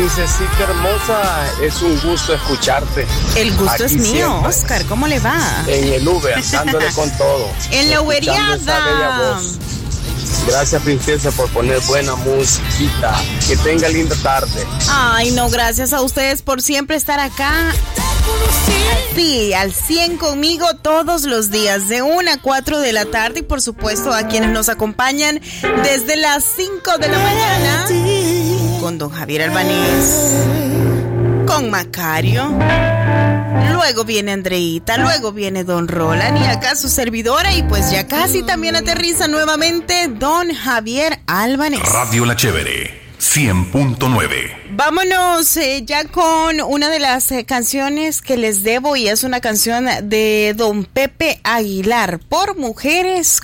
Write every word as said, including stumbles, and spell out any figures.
Princesita hermosa, es un gusto escucharte. El gusto Aquí es mío, siempre, Oscar, ¿cómo le va? En el Uber, dándole con todo. En la Escuchando esa bella uberiada. voz. Gracias, princesa, por poner buena musiquita. Que tenga linda tarde. Ay, no, gracias a ustedes por siempre estar acá. Sí, al cien conmigo todos los días, de una a cuatro de la tarde. Y por supuesto a quienes nos acompañan desde las cinco de la mañana. Con don Javier Albanés, con Macario. Luego viene Andreita, luego viene don Roland y acá su servidora. Y pues ya casi también aterriza nuevamente don Javier Albanés. Radio La Chévere, cien punto nueve. Vámonos eh, ya con una de las eh, canciones que les debo, y es una canción de don Pepe Aguilar, Por Mujeres